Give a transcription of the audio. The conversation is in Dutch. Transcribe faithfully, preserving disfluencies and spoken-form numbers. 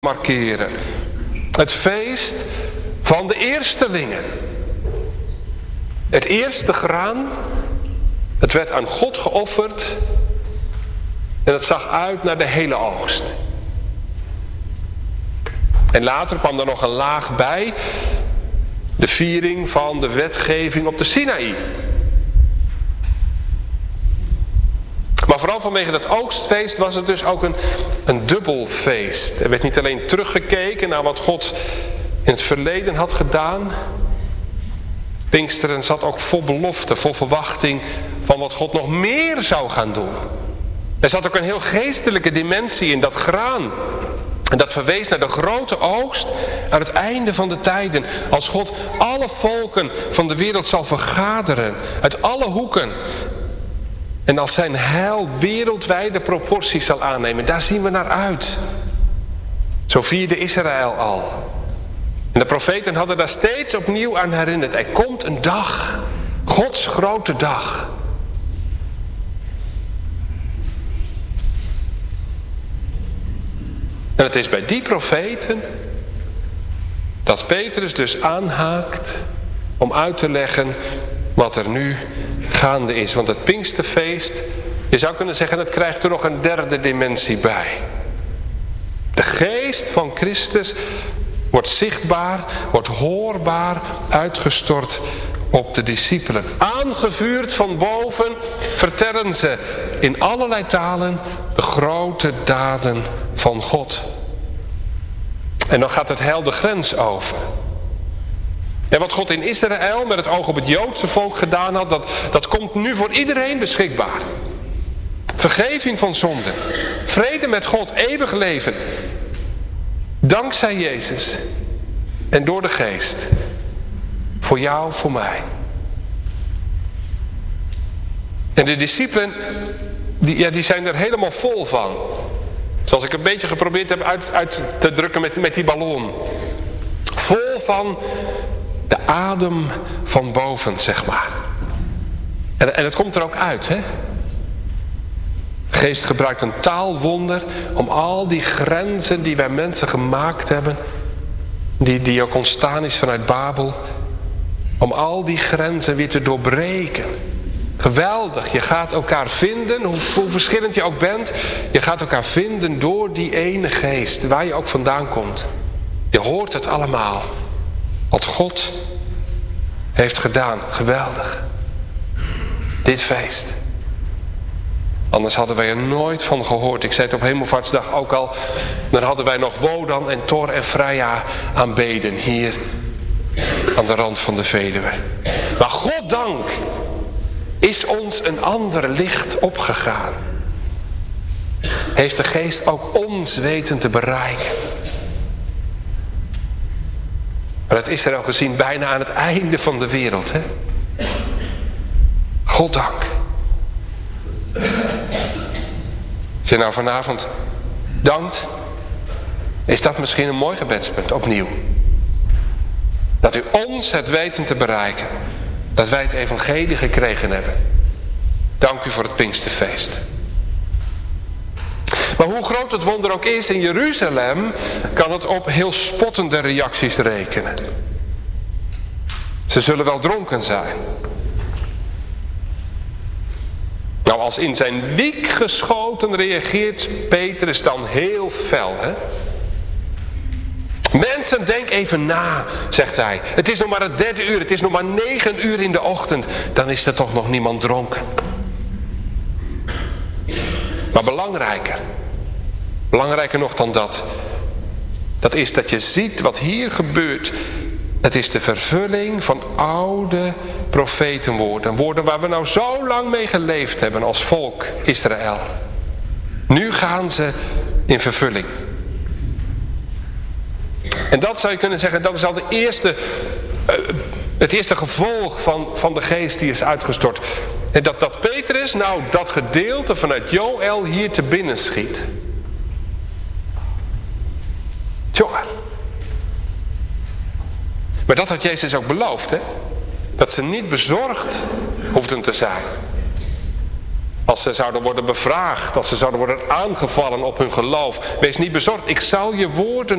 markeren. Het feest van de eerstelingen. Het eerste graan, het werd aan God geofferd en het zag uit naar de hele oogst. En later kwam er nog een laag bij, de viering van de wetgeving op de Sinaï. Maar vooral vanwege dat oogstfeest was het dus ook een, een dubbel feest. Er werd niet alleen teruggekeken naar wat God in het verleden had gedaan. Pinksteren zat ook vol belofte, vol verwachting van wat God nog meer zou gaan doen. Er zat ook een heel geestelijke dimensie in dat graan. En dat verwees naar de grote oogst aan het einde van de tijden. Als God alle volken van de wereld zal vergaderen, uit alle hoeken. En als zijn heil wereldwijde proporties zal aannemen, daar zien we naar uit. Zo vierde Israël al. En de profeten hadden daar steeds opnieuw aan herinnerd. Er komt een dag, Gods grote dag. En het is bij die profeten dat Petrus dus aanhaakt om uit te leggen wat er nu gaande is. Want het Pinksterfeest, je zou kunnen zeggen, het krijgt er nog een derde dimensie bij. De geest van Christus wordt zichtbaar, wordt hoorbaar uitgestort op de discipelen. Aangevuurd van boven vertellen ze in allerlei talen de grote daden van God. En dan gaat het heil de grens over. En wat God in Israël met het oog op het Joodse volk gedaan had, dat, dat komt nu voor iedereen beschikbaar. Vergeving van zonden, vrede met God, eeuwig leven. Dankzij Jezus en door de Geest. Voor jou, voor mij. En de discipelen, die, ja, die zijn er helemaal vol van. Zoals ik een beetje geprobeerd heb uit, uit te drukken met, met die ballon. Vol van de adem van boven, zeg maar. En, en het komt er ook uit, hè. De Geest gebruikt een taalwonder om al die grenzen die wij mensen gemaakt hebben, die, die ook ontstaan is vanuit Babel, om al die grenzen weer te doorbreken. Geweldig, je gaat elkaar vinden, hoe, hoe verschillend je ook bent, je gaat elkaar vinden door die ene Geest, waar je ook vandaan komt. Je hoort het allemaal. Wat God heeft gedaan. Geweldig. Dit feest. Anders hadden wij er nooit van gehoord. Ik zei het op Hemelvaartsdag ook al. Dan hadden wij nog Wodan en Thor en Freya aanbeden. Hier aan de rand van de Veluwe. Maar goddank is ons een ander licht opgegaan. Heeft de Geest ook ons weten te bereiken. Maar het is er al gezien bijna aan het einde van de wereld. Hè? Goddank. Als je nou vanavond dankt, is dat misschien een mooi gebedspunt opnieuw. Dat u ons het weten te bereiken. Dat wij het evangelie gekregen hebben. Dank u voor het Pinksterfeest. Maar hoe groot het wonder ook is in Jeruzalem, kan het op heel spottende reacties rekenen. Ze zullen wel dronken zijn. Nou, als in zijn wiek geschoten reageert Petrus dan heel fel, hè? Mensen, denk even na, zegt hij. Het is nog maar het derde uur, het is nog maar negen uur in de ochtend. Dan is er toch nog niemand dronken. Maar belangrijker, belangrijker nog dan dat, dat is dat je ziet wat hier gebeurt. Het is de vervulling van oude profetenwoorden. Woorden waar we nou zo lang mee geleefd hebben als volk Israël. Nu gaan ze in vervulling. En dat zou je kunnen zeggen, dat is al de eerste, uh, het eerste gevolg van, van de Geest die is uitgestort. En dat, dat Petrus nou dat gedeelte vanuit Joël hier te binnen schiet. Jongen. Maar dat had Jezus ook beloofd, hè? Dat ze niet bezorgd hoefden te zijn. Als ze zouden worden bevraagd, als ze zouden worden aangevallen op hun geloof. Wees niet bezorgd, ik zal je woorden